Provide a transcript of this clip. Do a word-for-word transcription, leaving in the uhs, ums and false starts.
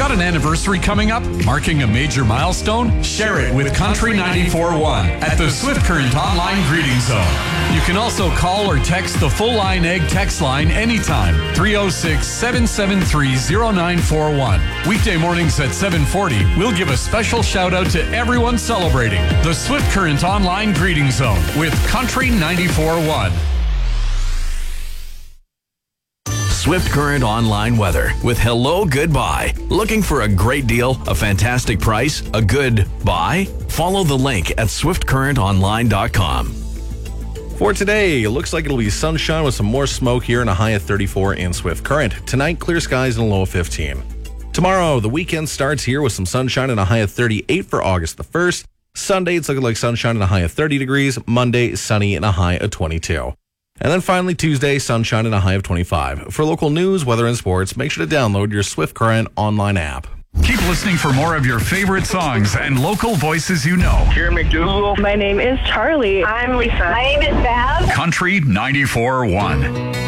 Got an anniversary coming up? Marking a major milestone? Share it with Country ninety-four point one at the Swift Current Online Greeting Zone. You can also call or text the Full Line Egg text line anytime, three oh six, seven seven three, oh nine four one. Weekday mornings at seven forty, we'll give a special shout out to everyone celebrating the Swift Current Online Greeting Zone with Country ninety-four point one. Swift Current Online weather with Hello Goodbye. Looking for a great deal, a fantastic price, a good buy? Follow the link at swift current online dot com. For today, it looks like it'll be sunshine with some more smoke here and a high of thirty-four in Swift Current. Tonight, clear skies and a low of fifteen. Tomorrow, the weekend starts here with some sunshine and a high of thirty-eight for August the first. Sunday, it's looking like sunshine and a high of thirty degrees. Monday, sunny and a high of twenty-two. And then finally, Tuesday, sunshine and a high of twenty-five. For local news, weather, and sports, make sure to download your Swift Current online app. Keep listening for more of your favorite songs and local voices you know. Karen McDougal. My name is Charlie. I'm Lisa. My name is Val. Country ninety-four point one.